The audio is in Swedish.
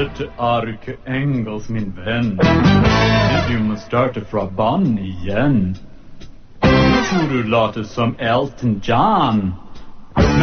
Lite Arkangels, min vän. Du måste starta från barn igen. Tror du låter som Elton John?